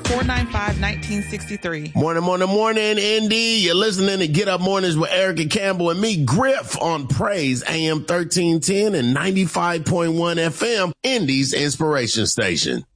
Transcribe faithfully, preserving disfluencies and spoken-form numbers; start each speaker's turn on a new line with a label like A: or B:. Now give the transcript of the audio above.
A: four nine five, one nine six three.
B: Morning, morning, morning, Indy. You're listening to Get Up Mornings with Erica Campbell and me, Griff, on Praise A M thirteen ten and ninety-five point one F M, Indy's inspiration station.